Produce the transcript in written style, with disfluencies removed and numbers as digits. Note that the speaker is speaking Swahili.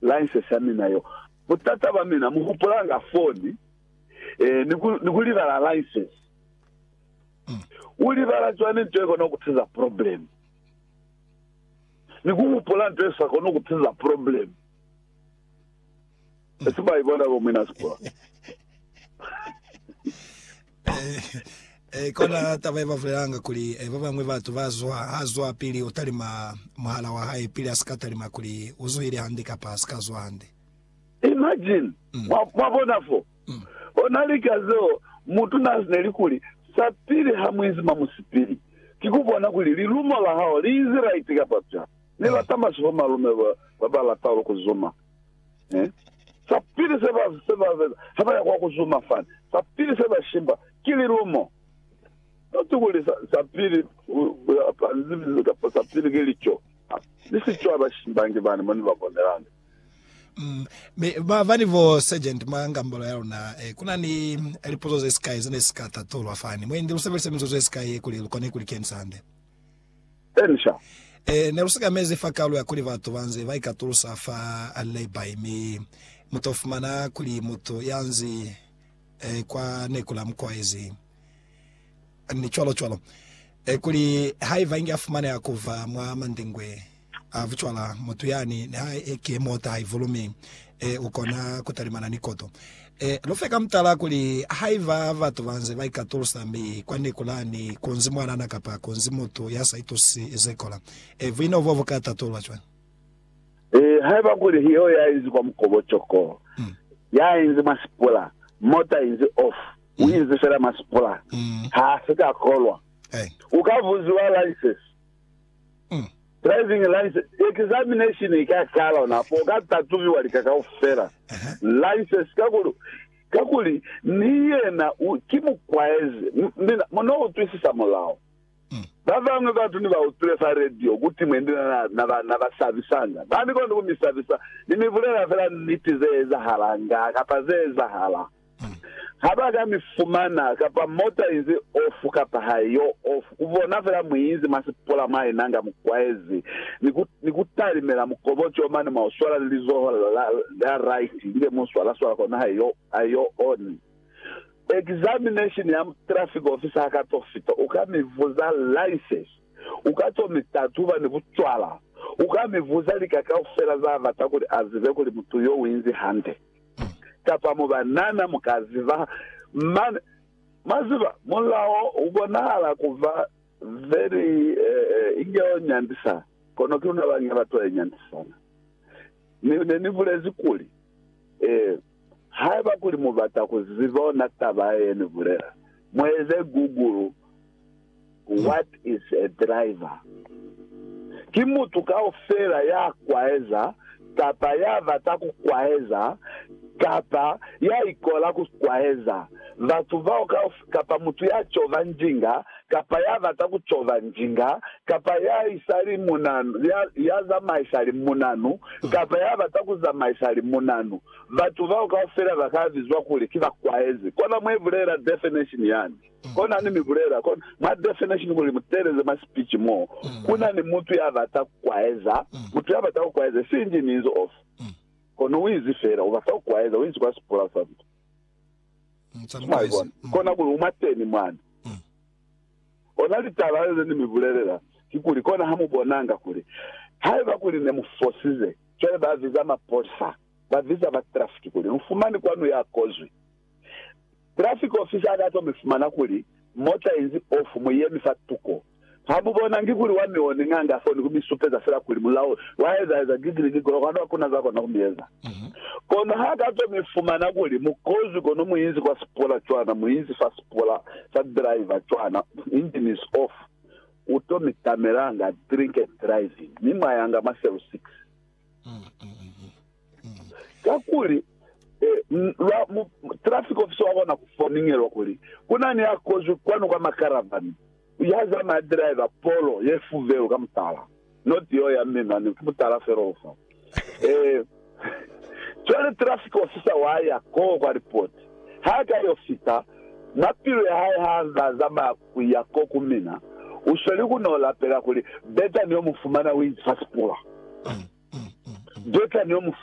license ya mina yo mutata ba mina muhupulanga phone nikuliva la license uliva la chwane ntweko nokuthiza problem nikuhupula ntwesa kono kuthiza problem esibayibona bomina sikwa kona tava vavulanga kuli vavamwe vatu hazwa pili utalima muhala wa hai pili asikatalima kuli uzuhili handika pa asikazwa hande. Imagine mwabona fo onalikazo mutu nazineli kuli sapili hamwizi mamusipili kikubona kuli lilumo la hao liizi raitika papcha nila tama sifo malume babala taulo kuzuma sapili seba haba ya kwa kuzuma fani sapili seba shimba kili lumo notukuli sapili sapili gilicho nisi chwa bashimbangi bani mani baboneranga vani vo sergeant mangambolo yao na kuna ni ripozo za sky zine skata tolo afani mwendi usabese mizo za sky kuli lukone kuli kensande ensha ne rusika mezi fakalo ya kuli vatu vanze vai katulusa fa alei bai mi mutofumana kuli muto yanzi kwa nekula mkwaizi ni cholo kuli haiva ingi afumana ya kuva mwa mandingwe avuchwala moto yani na eke mota hai volume ukona kutarimana nikoto lofeka mtala kuli haiva vatu vanze vai katulusa mi kwa nekulani konzi mwana nakapa konzi moto yasa itosi ezekola vino vovo kata tolwa chwa haiva kuli hiyo ya izi kwa mkobo choko ya inzi masipula mota inzi off uinzi fera masipula haafika kolwa ukavuziwa license driving license examination ikakala unapo ukatatuvi walikakaufera license kakuli niye na kimukwaeze mona utwisisa mulao bavamwe vatu ni vautulesa radio kuti mwendina na vasavisanga bani kondo kumisavisa nimivulera fera nitizeza halanga kapazeza hala haba mifumana kapa mota inzi ofu kapa hayo ofu kuvona fera muinzi masipula mai nanga mukwaezi nikutalimela mukobocho mani mauswala lizoho la right nge muswala swala kona hayo on examination ya traffic officer akatofita ukamivuza license ukatomituva nikutwala ukamivuza likakaufela za vatakuli azive kuli mtu yo winzi hande kapa mubanana mukaziva man maziva mulao ubonala kuva very ingeo nyandisa kono kuna banye batwa nyandisana ni vulezi kuli haiba kuli mubata kuzivona tabaye ni vulera mweze google what is a driver kimutu kaofera ya kwaeza kapa ya vataku kwaeza kapa ya ikola kukwaheza vatu vao kapa mutu ya chova njinga kapa ya vataku chova njinga kapa ya isari munanu ya zama isari munanu kapa ya vataku zama isari munanu vatu vao kaofera vakavizwa kuli kiva kwahezi kona mwevulera definition yani kona ni mivulera kona ma definition kuli mutereze ma speech mo kuna ni mutu ya vataku kwaheza mutu ya vataku kwaheza sinji nizo off kono wizi fera ubasa ukwaeza wizi kwa sipula sabu kona kuli umateni mwana onalitala leze ni mivulerera kikuli kona hamu bonanga kuli haiva kuli ne mufosize chole baviza maposa baviza batrafiki kuli mfumani kwanu ya kozwi traffic officer agato mifumana kuli mota inzi ofu mwiyemi fatuko habubona ngikuli wamione nganga foni kumisupeza fera kuli mulao waeza gigiri kwano kuna zako na kumieza kono haka to mifumana kuli mukozi kono muinzi kwa spola chwana muinzi fa spola fa driver chwana engine is off uto mitameranga drink and driving mima yanga masel 6 kakuli traffic officer wabona kufoningelo kuli kuna ni akozi kwanu kwa makaravani yaza ma driver polo yefuve ukamtala not yo ya mina ni kumtala ferofa chole traffic officer waya kwa report haka yofika mapiro ya haya hanza zama kuyako kumina ushali kunola pera kuli beta niyo mufumana wizi faspola beta niyo